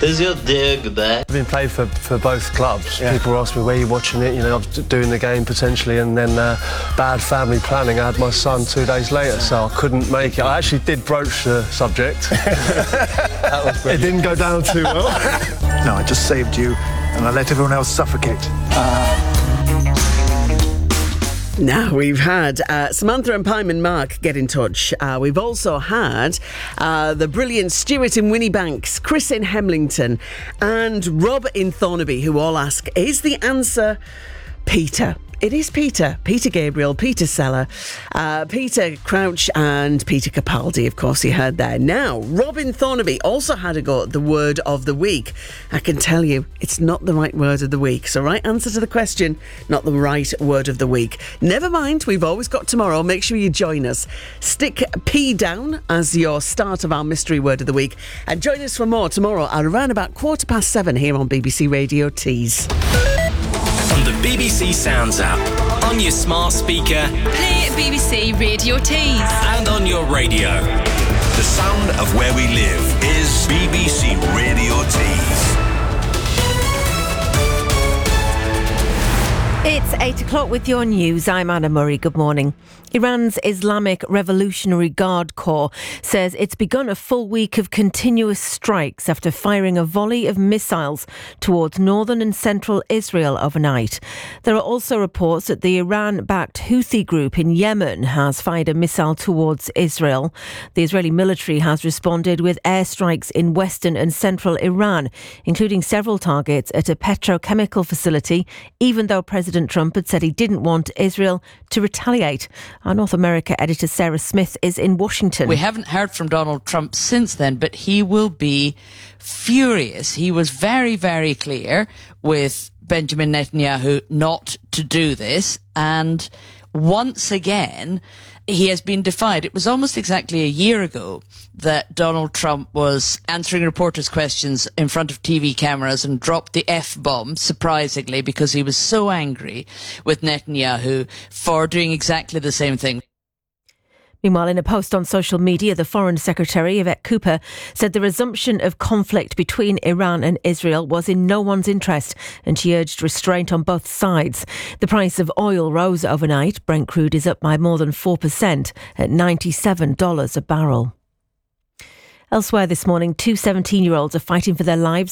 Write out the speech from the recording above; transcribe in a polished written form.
Is your dig there? I've been playing for both clubs. Yeah. People ask me where you're watching it, I was doing the game potentially, and then bad family planning. I had my son 2 days later, so I couldn't make it. I actually did broach the subject. It didn't go down too well. No, I just saved you, and I let everyone else suffocate. Now, we've had Samantha and Pyman Mark get in touch. We've also had the brilliant Stuart in Winniebanks, Chris in Hemlington, and Rob in Thornaby, who all ask, is the answer Peter? It is Peter. Peter Gabriel, Peter Seller, Peter Crouch and Peter Capaldi, of course, you heard there. Now, Robin Thornaby also had a go at the word of the week. I can tell you, it's not the right word of the week. So right answer to the question, not the right word of the week. Never mind, we've always got tomorrow. Make sure you join us. Stick P down as your start of our mystery word of the week. And join us for more tomorrow at around about 7:15 here on BBC Radio Tees. On the BBC Sounds app, on your smart speaker, play BBC Radio Tees, and on your radio. The sound of where we live is BBC Radio Tees. It's 8 o'clock with your news. I'm Anna Murray. Good morning. Iran's Islamic Revolutionary Guard Corps says it's begun a full week of continuous strikes after firing a volley of missiles towards northern and central Israel overnight. There are also reports that the Iran-backed Houthi group in Yemen has fired a missile towards Israel. The Israeli military has responded with airstrikes in western and central Iran, including several targets at a petrochemical facility, even though President Trump had said he didn't want Israel to retaliate. Our North America editor Sarah Smith is in Washington. We haven't heard from Donald Trump since then, but he will be furious. He was very, very clear with Benjamin Netanyahu not to do this. And once again, he has been defied. It was almost exactly a year ago that Donald Trump was answering reporters' questions in front of TV cameras and dropped the F-bomb, surprisingly, because he was so angry with Netanyahu for doing exactly the same thing. Meanwhile, in a post on social media, the Foreign Secretary, Yvette Cooper, said the resumption of conflict between Iran and Israel was in no one's interest, and she urged restraint on both sides. The price of oil rose overnight. Brent crude is up by more than 4% at $97 a barrel. Elsewhere this morning, two 17-year-olds are fighting for their lives